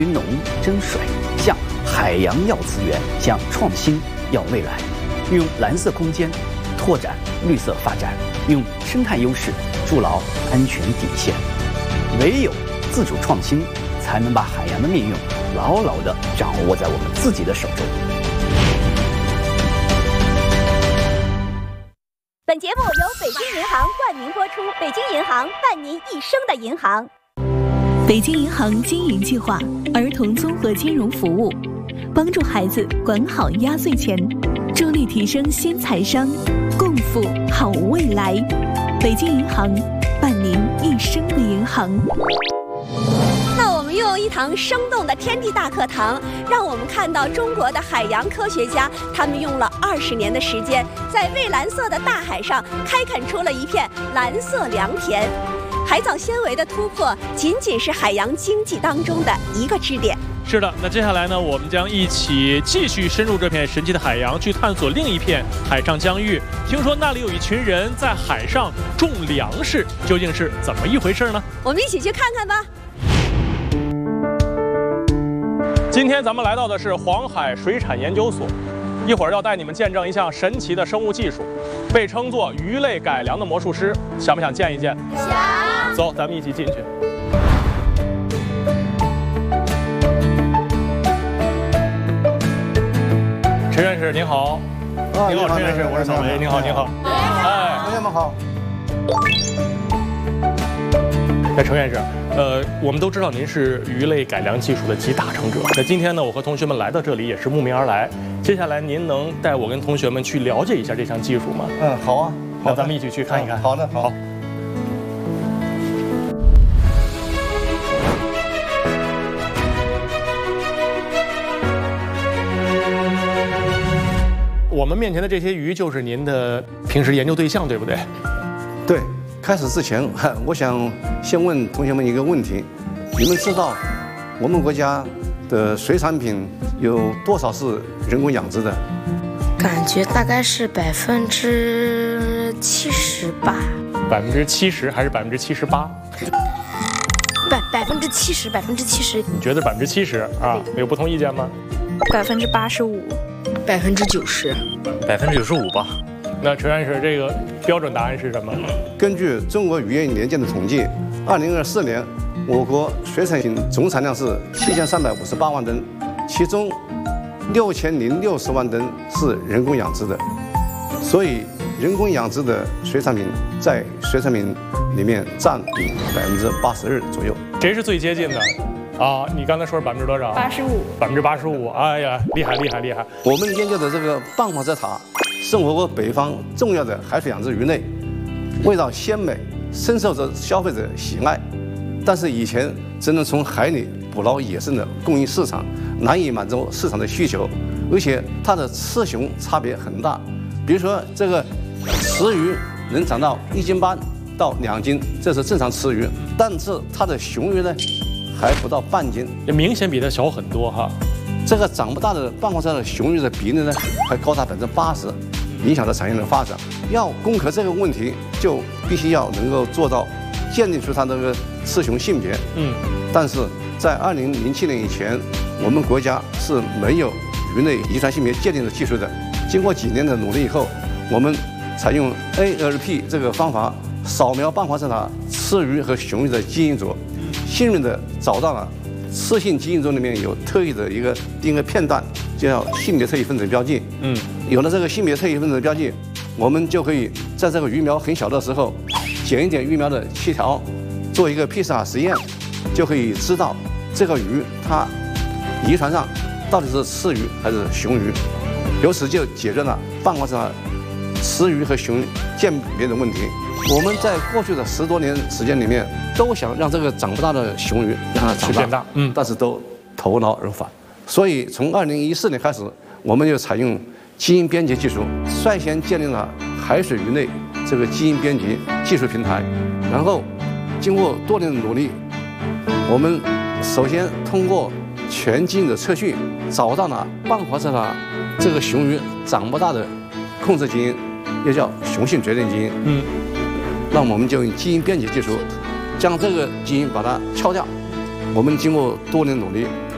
农争水，向海洋要资源，向创新要未来，用蓝色空间拓展绿色发展，用生态优势筑牢安全底线。唯有自主创新，才能把海洋的命运牢牢地掌握在我们自己的手中。 本节目由北京银行冠名播出，北京银行伴您一生的银行。 北京银行经营计划，儿童综合金融服务，帮助孩子管好压岁钱，助力提升新财商，共赴好未来。北京银行，伴您一生的银行。 那我们用一堂生动的天地大课堂，让我们看到中国的海洋科学家，他们用了20年的时间，在蔚蓝色的大海上开垦出了一片蓝色良田。海藻纤维的突破，仅仅是海洋经济当中的一个支点。 是的，那接下来呢，我们将一起继续深入这片神奇的海洋，去探索另一片海上疆域。听说那里有一群人在海上种粮食，究竟是怎么一回事呢？ 我们一起去看看吧。 今天咱们来到的是黄海水产研究所，一会儿要带你们见证一项神奇的生物技术，被称作鱼类改良的魔术师。想不想见一见？ 想。 走，咱们一起进去。陈院士您好。您好，陈院士，我是小梅。您好，您好。哎， 同学们好。 哎，陈院士，我们都知道您是鱼类改良技术的集大成者。那今天呢，我和同学们来到这里也是慕名而来。接下来您能带我跟同学们去了解一下这项技术吗？ 好啊， 那咱们一起去看一看。 好的，好。 我们面前的这些鱼就是您的平时研究对象，对不对？ 对。开始之前，我想先问同学们一个问题：你们知道我们国家的水产品有多少是人工养殖的？ 感觉大概是70%吧。 70%还是78%？70%，70%。你觉得70%啊？有不同意见吗 ？85%。 90%吧。那陈院士，这个标准答案是什么？ 根据中国渔业年鉴的统计，2024年我国水产品总产量是7358万吨，其中6060万吨是人工养殖的，所以人工养殖的水产品在水产品里面占比82%左右。 谁是最接近的？啊，你刚才说是多少？85%。哎呀，厉害！ 我们研究的这个半黄色塔生活过北方重要的海水养殖鱼类，味道鲜美，深受着消费者喜爱。但是以前只能从海里捕捞野生的供应市场，难以满足市场的需求，而且它的雌雄差别很大。比如说这个雌鱼能长到1斤半到2斤，这是正常雌鱼，但是它的雄鱼呢？还不到半斤， 明显比它小很多哈。 这个长不大的半黄色的雄鱼的比例呢，还高达80%，影响了产业的发展。要攻克这个问题，就必须要能够做到鉴定出它这个雌雄性别。但是在2007年以前，我们国家是没有鱼类遗传性别鉴定的技术的。经过几年的努力以后，我们采用 ALP 这个方法，扫描半黄色塔雌鱼和雄鱼的基因组。幸运地找到了雌性基因组里面有特异的一个 DNA 片段，就叫性别特异分子标记。有了这个性别特异分子标记，我们就可以在这个鱼苗很小的时候，剪一点鱼苗的鳍条，做一个 PCR 实验，就可以知道这个鱼它遗传上到底是雌鱼还是雄鱼，由此就解决了半黄色塔雌鱼和雄鱼鉴别的问题。我们在过去的10多年时间里面，都想让这个长不大的雄鱼让它长大，但是都徒劳而返。所以从2014年开始，我们就采用基因编辑技术，率先建立了海水鱼类这个基因编辑技术平台。然后经过多年的努力，我们首先通过全基因的测序，找到了半黄色塔这个雄鱼长不大的控制基因，又叫雄性决定基因。那我们就用基因编辑技术，将这个基因把它敲掉。我们经过多年努力，